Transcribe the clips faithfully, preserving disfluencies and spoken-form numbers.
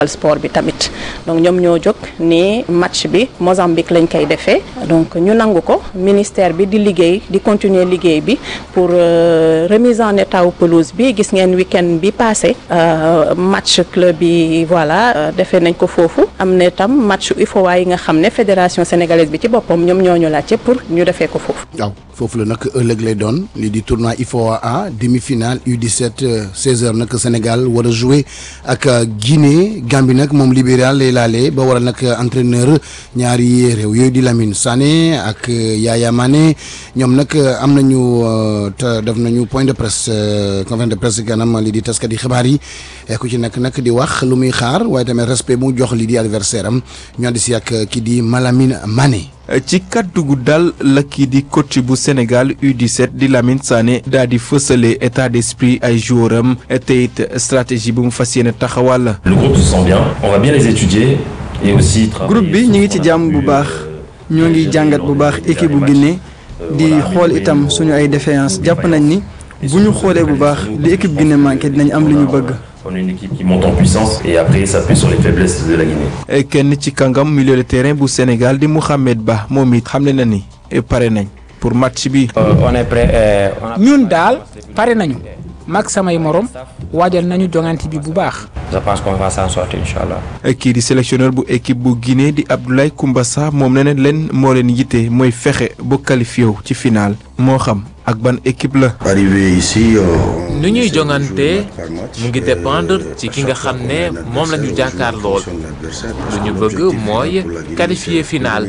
sport bi tamit donc ñoom ñoo jóg ni match bi Mozambique lañ koy defee donc ñu nangu ko ministère bi di liggéey di continuer liggéey bi pour euh, remise en état wu pelouse bi gis ngeen week-end bi passé euh, match club bi voilà euh, defee nañ ko foofu am na tam match U F O A yi nga xam ne fédération sénégalaise bi ci boppam ñoom ñoo ñu laajte pour ñu defee ko foofu. waaw foofu la nag ëllëg lay doon lii di tournoi U F O A demi-finale U dix-sept seize heures nag Sénégal war a jouer ak Guinée. Gambie nag moom libéral lay laale ba waral nag entraîneur ñaari réew yooyu di Lamine Sané ak Yaya Mané ñoom nag am nañu te def nañu point de presse conférence de presse kanam lii di taskati xibaar yi ku ci nekk nag di wax lu muy xaar waaye tamit respect mu jox lii di adversaire am ñu ànd si ak kii di Malamine Mané. ci kàddu gu dal la kii di coach bu Sénégal U dix-sept di Lamine Sané daal di fësale état d'esprit ay joueur am te it stratégie bu mu fas yéene taxawal. Le groupe se sent bien, on va bien les étudier et aussi travailler. groupe bi ñu ngi ci jàmm bu baax ñoo ngi jàngat bu baax équipe bu Guinée di xool itam suñu ay défaillance jàpp nañ ni bu ñu xoolee bu baax li équipe Guinée manqué dinañ am li ñu bëgg. On est une équipe qui monte en puissance et après s'appuie sur les faiblesses de la Guinée. kenn ci kàngam milieu de terrain bu Sénégal di Mouhamed Ba moom it xam ne na ni pare nañ pour match bi. on est prêt. ñun daal pare nañu mag samay morom waajal nañu jongante bi bu baax. je pense qu'on va s'en sortir inchallah. kii di sélectionneur bu équipe bu Guinée di Abdoulaye Koumbassa moom nee na leen moo leen yitte mooy fexe ba qualifié wu ci final moo xam ak ban équipe la. arrivé ici. nu ñuy jongante mu ngi dépendre ci ki nga xam ne moom la ñu jàkkaar lool lu ñu bëgg mooy qualifier final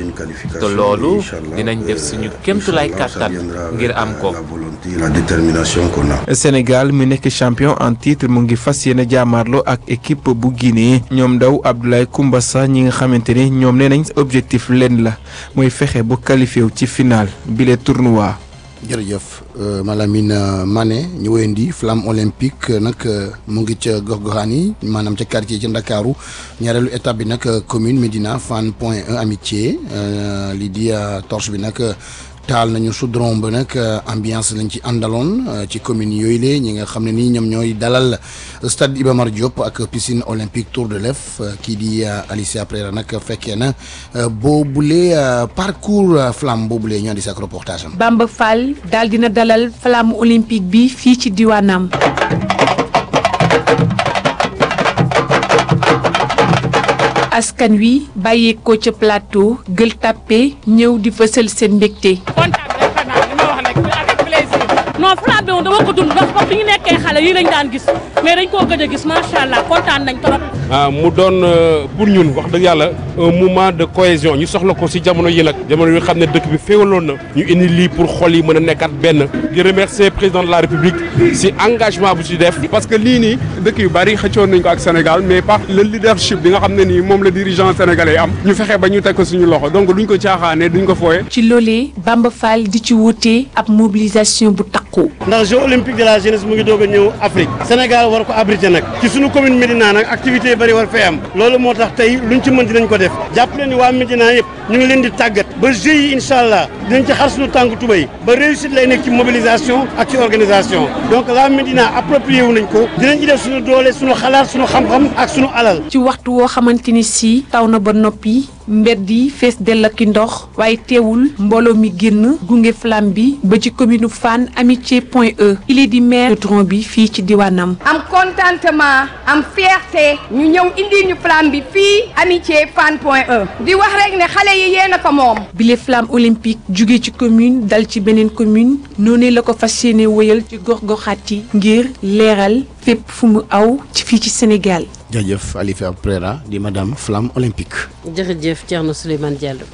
te loolu dinañ def suñu kéemtulaay kàttan ngir am ko. la détermination qu'on a. Sénégal mi nekk champion en titre mu ngi fas yéene jaamaarloo ak équipe bu Guinée ñoom ndaw Abdoulaye Koumbassa ñi nga xamante ni ñoom nee nañ objectif leen la mooy fexe ba qualifié wu ci final bile tournoi. jërëjëf Malamine Mané ñu wéyandi flamme olympique nag mu ngi ca gox-goxaan yi maanaam ca quartier ci Ndakaaru ñaareelu étape bi nag commune Médina Fann Point E Amitié lii di torche bi nag taal nañu chaudron ba nag ambiance lañ ci àndaloon ci commune yooyu la ñi nga xam ne nii ñoom ñooy dalal stade Iba Mar Diop ak piscine olympique Tour de l'Ef kii di Alicia Pereira nag fekkee na boobule parcours flamme boobule ñoo di sa reportage am. Bamba Fall daal dina dalal flamme olympique bi fii ci diwaanam. askan wi bàyyeekoo ca plateau Gueule Tapée ñëw di fësal seen mbégte. kontaan rek xanaa li ma wax rek avec plaisir. non flamme bi moom dama ko dund ndax ba bi ñu nekkee xale yi lañ daan gis mais dañ koo gëj a gis macha allah kontaan nañ trop. ah mu doon pour ñun wax dëgg yàlla un moment de cohésion ñu soxla ko ci jamono yi nag jamono yi xam ne dëkk bi féewaloon na ñu indi lii pour xol yi mën a nekkat benn di remercier président de la république ci engagement bu ci def parce que lii nii dëkk yu bari xëccoon nañ ko ak Sénégal mais par le leadership bi nga xam ne nii moom la dirigeant sénégalais am ñu fexe ba ñu teg ko suñu loxo donc duñ ko caaxaane duñ ko fooye. ci loolee Bamba Fall di ci wutee ab mobilisation bu takku. ndax Jeux olympiques de la jeunesse mu ngi doog a ñëw Afrique Sénégal war ko abriter nag ci suñu commune Médina nag activité bari war fee am loolu moo tax tey luñ ci mën dinañ ko def jàpp leen ni waa Médina yëpp ñu ngi leen di tàggat ba Jeux yi incha allah dinañ ci xar suñu tànk tubéy ba réussite lay nekk ci mobilisation ak ci organisation donc la Médina approprié wu nañ ko dinañ ci def suñu doole suñu xalaat suñu xam-xam ak suñu alal. ci waxtu woo xamante ni si taw na ba noppi mbedd yi fees dell ak ndox waaye teewul mbooloo mi génn gunge flamme bi ba ci commune Fann Amitié Point E il est di maire tron bi fii ci diwaanam. am contentement am fierté ñu ñëw indi ñu flamme bi fii Amitié Fann Point E di wax rek ne xale yi yéen a ko moom. bile flamme olympique jugee ci commune dal ci beneen commune noonu la ko fas yéene wëyal ci gox-goxaat yi ngir leeral fépp fu mu aw ci fii ci Sénégal. jërëjëf Alicia Pereira di madame flamme olympique. jërëjëf Thierno Souleymane Diallo.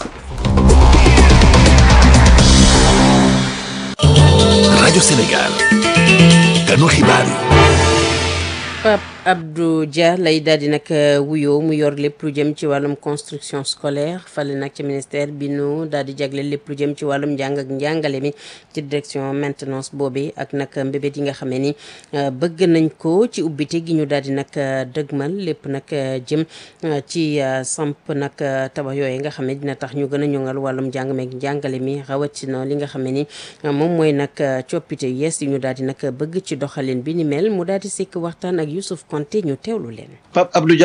rajo Sénégal. kanu xibaar yi. Pape Abdou Dia lay daal di nag wuyoo mu yor lépp lu jëm ci wàllum construction scolaire fale nag ci ministère bi nu daal di jagle lépp lu jëm ci wàllum njàng ak njàngale mi ci direction maintenance boobi ak nag mbébét yi nga xamee ni bëgg nañ ko ci ubbite gi ñu daal di nag dëgmal lépp nag jëm ci samp nag tabax yooyu nga xam ne dina tax ñu gën a ñoŋal wàllum njàng meeg njàngale mi rawatina li nga xam ne ni moom mooy nag coppite yees yi ñu daal di nag bëgg ci doxalin bi ni mel mu daal di sekk waxtaan ak Youssouf Konté ñu teewlu leen. Pape Abdou